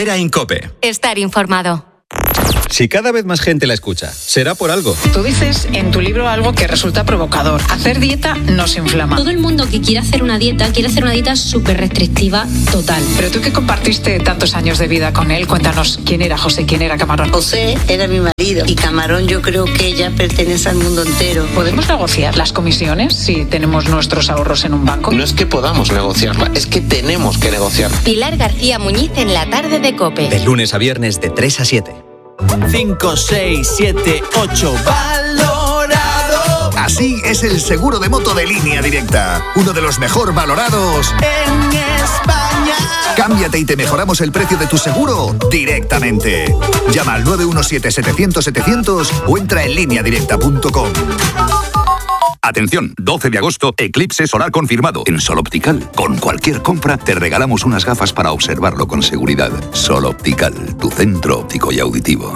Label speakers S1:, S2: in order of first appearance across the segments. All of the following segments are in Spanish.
S1: Herrera en COPE.
S2: Estar informado.
S1: Si cada vez más gente la escucha, será por algo.
S3: Tú dices en tu libro algo que resulta provocador. Hacer dieta nos inflama.
S4: Todo el mundo que quiere hacer una dieta súper restrictiva total.
S3: Pero tú que compartiste tantos años de vida con él, cuéntanos quién era José, quién era Camarón.
S5: José era mi marido y Camarón yo creo que ya pertenece al mundo entero.
S3: ¿Podemos negociar las comisiones si tenemos nuestros ahorros en un banco?
S6: No es que podamos negociarla, es que tenemos que negociarla.
S2: Pilar García Muñiz en la tarde de COPE.
S1: De lunes a viernes de 3 a 7.
S7: 5, 6, 7, 8. ¡Valorado!
S8: Así es el seguro de moto de Línea Directa. Uno de los mejor valorados
S7: en España.
S8: Cámbiate y te mejoramos el precio de tu seguro directamente. Llama al 917-700-700 o entra en lineadirecta.com.
S9: Atención, 12 de agosto, eclipse solar confirmado. En Sol Optical, con cualquier compra, te regalamos unas gafas para observarlo con seguridad. Sol Optical, tu centro óptico y auditivo.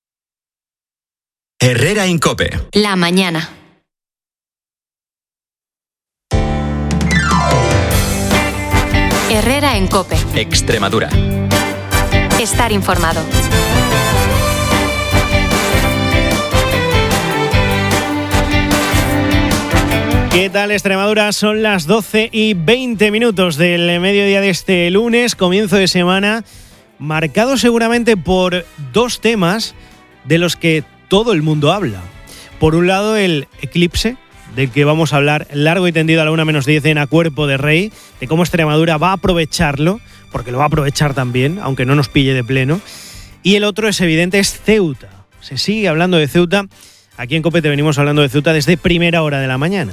S1: Herrera en COPE.
S2: La mañana. Herrera en COPE.
S1: Extremadura.
S2: Estar informado.
S10: ¿Qué tal, Extremadura? Son las 12:20 del mediodía de este lunes, comienzo de semana, marcado seguramente por dos temas de los que todo el mundo habla. Por un lado, el eclipse, del que vamos a hablar largo y tendido a la 1:10 en A Cuerpo de Rey, de cómo Extremadura va a aprovecharlo, porque lo va a aprovechar también, aunque no nos pille de pleno. Y el otro es evidente, es Ceuta. Se sigue hablando de Ceuta. Aquí en COPE te venimos hablando de Ceuta desde primera hora de la mañana.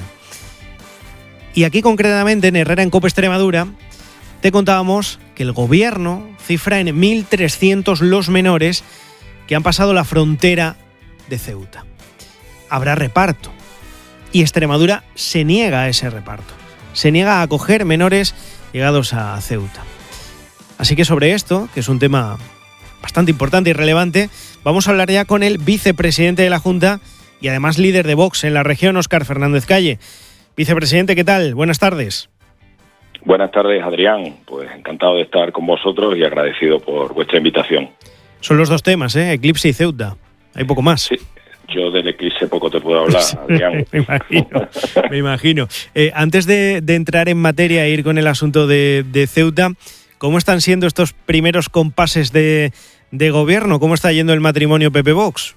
S10: Y aquí concretamente en Herrera en COPE Extremadura te contábamos que el gobierno cifra en 1.300 los menores que han pasado la frontera de Ceuta. Habrá reparto y Extremadura se niega a ese reparto. Se niega a acoger menores llegados a Ceuta. Así que sobre esto, que es un tema bastante importante y relevante, vamos a hablar ya con el vicepresidente de la Junta y además líder de Vox en la región, Óscar Fernández Calle. Vicepresidente, ¿qué tal? Buenas tardes.
S11: Buenas tardes, Adrián. Pues encantado de estar con vosotros y agradecido por vuestra invitación.
S10: Son los dos temas, Eclipse y Ceuta. Hay poco más.
S11: Sí, yo del eclipse poco te puedo hablar, Adrián.
S10: Me imagino. Antes de entrar en materia e ir con el asunto de Ceuta, ¿cómo están siendo estos primeros compases de gobierno? ¿Cómo está yendo el matrimonio PP-Vox?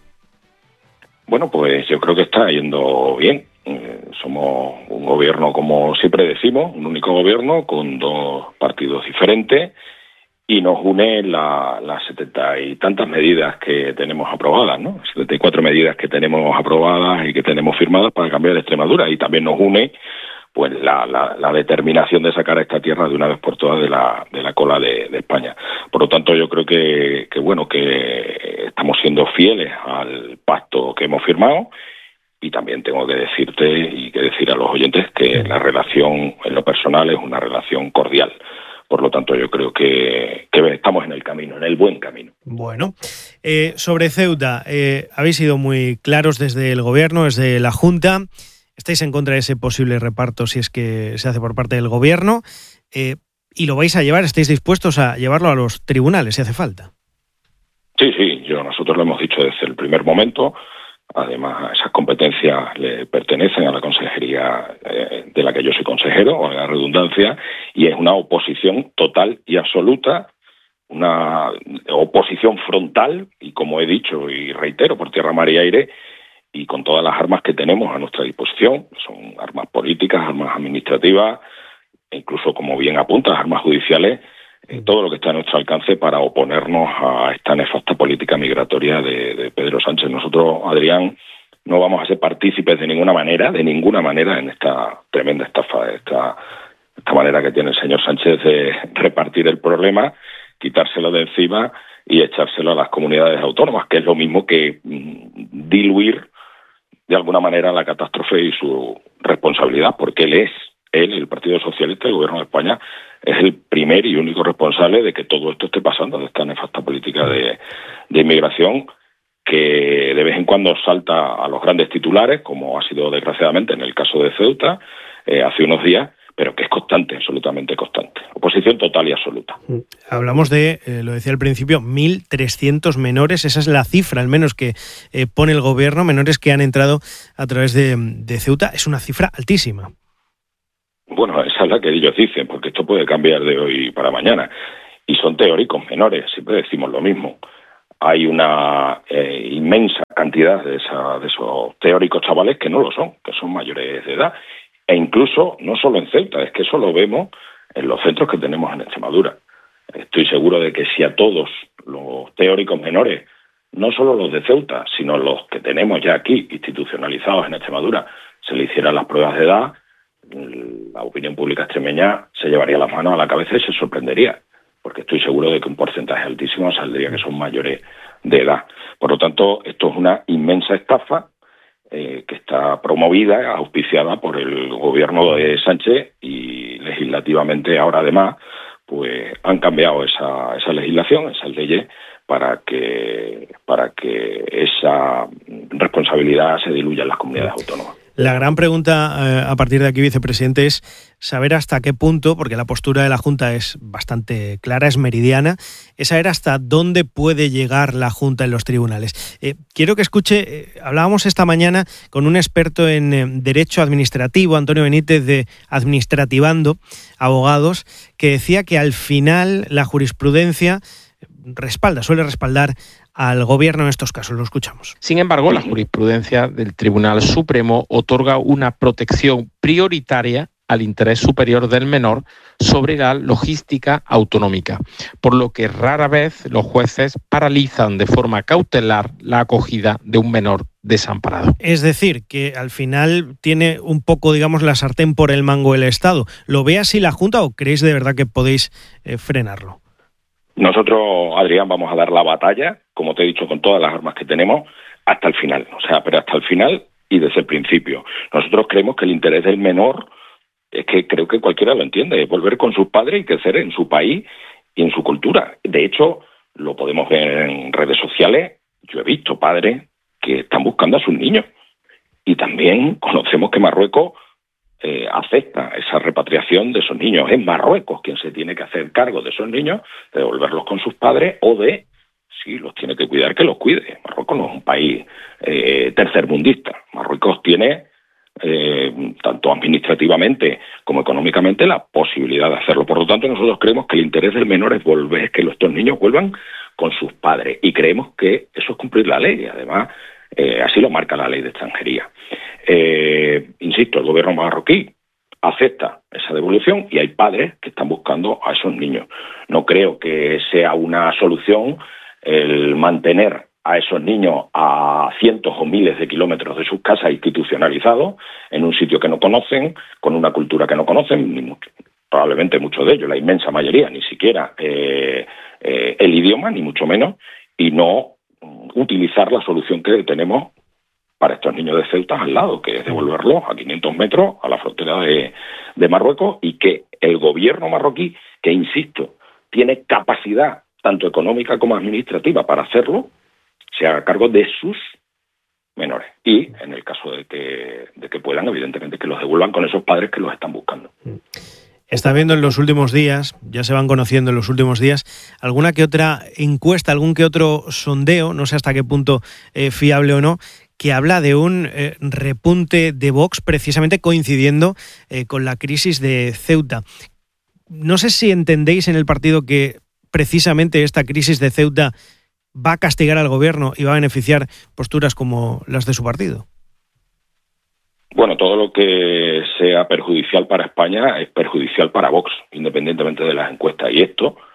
S11: Bueno, pues yo creo que está yendo bien. Somos un gobierno, como siempre decimos, un único gobierno con dos partidos diferentes y nos une las 70 y tantas medidas que tenemos aprobadas, ¿no? 74 medidas que tenemos aprobadas y que tenemos firmadas para cambiar Extremadura, y también nos une pues la determinación de sacar a esta tierra de una vez por todas de la cola de España. Por lo tanto, yo creo que estamos siendo fieles al pacto que hemos firmado. Y también tengo que decirte y que decir a los oyentes que la relación en lo personal es una relación cordial. Por lo tanto, yo creo que estamos en el camino, en el buen camino.
S10: Bueno, sobre Ceuta, habéis sido muy claros desde el Gobierno, desde la Junta. Estáis en contra de ese posible reparto si es que se hace por parte del Gobierno. ¿Y lo vais a llevar? ¿Estáis dispuestos a llevarlo a los tribunales si hace falta?
S11: Sí, nosotros lo hemos dicho desde el primer momento. Además, esas competencias le pertenecen a la consejería de la que yo soy consejero, o a la redundancia, y es una oposición total y absoluta, una oposición frontal, y como he dicho y reitero, por tierra, mar y aire, y con todas las armas que tenemos a nuestra disposición. Son armas políticas, armas administrativas, e incluso, como bien apuntas, armas judiciales, todo lo que está a nuestro alcance para oponernos a esta nefasta política migratoria de Pedro Sánchez. Nosotros, Adrián, no vamos a ser partícipes de ninguna manera en esta tremenda estafa, esta manera que tiene el señor Sánchez de repartir el problema, quitárselo de encima y echárselo a las comunidades autónomas, que es lo mismo que diluir de alguna manera la catástrofe y su responsabilidad, porque él, el Partido Socialista, el Gobierno de España, es el primer y único responsable de que todo esto esté pasando, de esta nefasta política de inmigración que de vez en cuando salta a los grandes titulares, como ha sido desgraciadamente en el caso de Ceuta hace unos días, pero que es constante, absolutamente constante. Oposición total y absoluta.
S10: Hablamos de, lo decía al principio, 1.300 menores, esa es la cifra al menos que pone el gobierno, menores que han entrado a través de Ceuta, es una cifra altísima.
S11: Bueno, esa es la que ellos dicen, porque esto puede cambiar de hoy para mañana. Y son teóricos menores, siempre decimos lo mismo. Hay una inmensa cantidad de esos teóricos chavales que no lo son, que son mayores de edad. E incluso, no solo en Ceuta, es que eso lo vemos en los centros que tenemos en Extremadura. Estoy seguro de que si a todos los teóricos menores, no solo los de Ceuta, sino los que tenemos ya aquí institucionalizados en Extremadura, se le hicieran las pruebas de edad, la opinión pública extremeña se llevaría las manos a la cabeza y se sorprendería, porque estoy seguro de que un porcentaje altísimo saldría que son mayores de edad. Por lo tanto, esto es una inmensa estafa que está promovida, auspiciada por el gobierno de Sánchez, y legislativamente ahora además pues han cambiado esa legislación, esas leyes, para que esa responsabilidad se diluya en las comunidades autónomas.
S10: La gran pregunta a partir de aquí, vicepresidente, es saber hasta qué punto, porque la postura de la Junta es bastante clara, es meridiana, es saber hasta dónde puede llegar la Junta en los tribunales. Quiero que escuche, hablábamos esta mañana con un experto en Derecho Administrativo, Antonio Benítez de Administrativando, abogados, que decía que al final la jurisprudencia suele respaldar al gobierno en estos casos. Lo escuchamos.
S12: Sin embargo, la jurisprudencia del Tribunal Supremo otorga una protección prioritaria al interés superior del menor sobre la logística autonómica, por lo que rara vez los jueces paralizan de forma cautelar la acogida de un menor desamparado. Es decir, que al final tiene un poco, digamos, la sartén por el mango el Estado. ¿Lo ve así la Junta o creéis de verdad que podéis frenarlo?
S11: Nosotros, Adrián, vamos a dar la batalla, como te he dicho, con todas las armas que tenemos, hasta el final. Pero hasta el final y desde el principio. Nosotros creemos que el interés del menor, es que creo que cualquiera lo entiende, es volver con sus padres y crecer en su país y en su cultura. De hecho, lo podemos ver en redes sociales. Yo he visto padres que están buscando a sus niños. Y también conocemos que Marruecos acepta esa repatriación de esos niños. Es Marruecos quien se tiene que hacer cargo de esos niños, de devolverlos con sus padres o de, si los tiene que cuidar, que los cuide. Marruecos no es un país tercermundista. Marruecos tiene, tanto administrativamente como económicamente, la posibilidad de hacerlo. Por lo tanto, nosotros creemos que el interés del menor es que estos niños vuelvan con sus padres. Y creemos que eso es cumplir la ley. Además, así lo marca la ley de extranjería. Insisto, el gobierno marroquí acepta esa devolución y hay padres que están buscando a esos niños. No creo que sea una solución el mantener a esos niños a cientos o miles de kilómetros de sus casas institucionalizados en un sitio que no conocen, con una cultura que no conocen, probablemente muchos de ellos, la inmensa mayoría, ni siquiera el idioma, ni mucho menos, y no utilizar la solución que tenemos para estos niños de Ceuta al lado, que es devolverlos a 500 metros a la frontera de Marruecos, y que el gobierno marroquí, que insisto, tiene capacidad tanto económica como administrativa para hacerlo, se haga cargo de sus menores. Y en el caso de que puedan, evidentemente, que los devuelvan con esos padres que los están buscando.
S10: Está viendo en los últimos días, ya se van conociendo en los últimos días, alguna que otra encuesta, algún que otro sondeo, no sé hasta qué punto fiable o no, que habla de un repunte de Vox precisamente coincidiendo con la crisis de Ceuta. No sé si entendéis en el partido que precisamente esta crisis de Ceuta va a castigar al gobierno y va a beneficiar posturas como las de su partido.
S11: Bueno, todo lo que sea perjudicial para España es perjudicial para Vox, independientemente de las encuestas. Y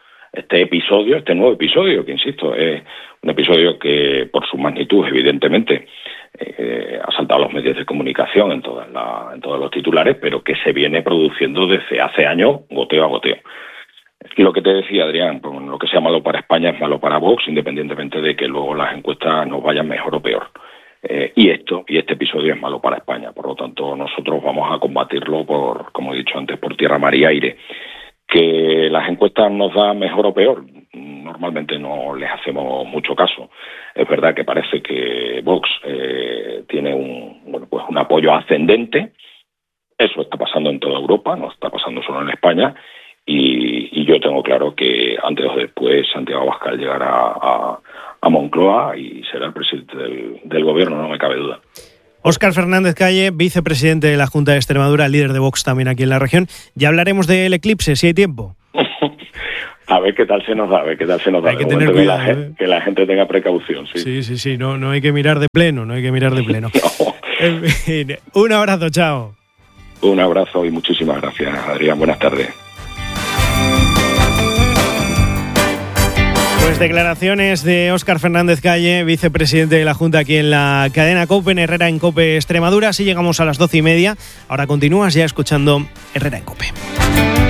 S11: este nuevo episodio, que insisto, es un episodio que por su magnitud, evidentemente, ha saltado a los medios de comunicación en todos los titulares, pero que se viene produciendo desde hace años, goteo a goteo. Lo que te decía, Adrián, pues, lo que sea malo para España es malo para Vox, independientemente de que luego las encuestas nos vayan mejor o peor. Y este episodio es malo para España. Por lo tanto, nosotros vamos a combatirlo como he dicho antes, por tierra, mar y aire. Que las encuestas nos dan mejor o peor, normalmente no les hacemos mucho caso. Es verdad que parece que Vox tiene un apoyo ascendente. Eso está pasando en toda Europa, no está pasando solo en España, y yo tengo claro que antes o después Santiago Abascal llegará a Moncloa y será el presidente del gobierno, no me cabe duda.
S10: Óscar Fernández Calle, vicepresidente de la Junta de Extremadura, líder de Vox también aquí en la región. Ya hablaremos del eclipse, si hay tiempo.
S11: A ver qué tal se nos da, Hay que
S10: tener cuidado,
S11: que la gente tenga precaución, sí.
S10: Sí, no hay que mirar de pleno,
S11: No.
S10: En fin, un abrazo, chao.
S11: Un abrazo y muchísimas gracias, Adrián. Buenas tardes.
S10: Pues declaraciones de Óscar Fernández Calle, vicepresidente de la Junta aquí en la cadena COPE, en Herrera en COPE Extremadura. Así llegamos a las 12:30. Ahora continúas ya escuchando Herrera en COPE.